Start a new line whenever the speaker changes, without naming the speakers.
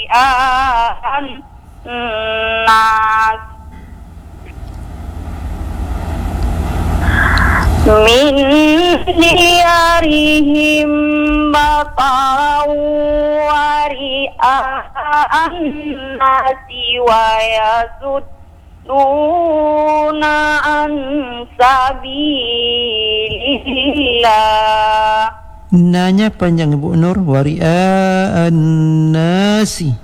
ria'an nas min diyarihim bataran wa ria'an nasi wa yasudduna an sabilillah.
Nanya panjang Ibu Nur. Wari'an nasi.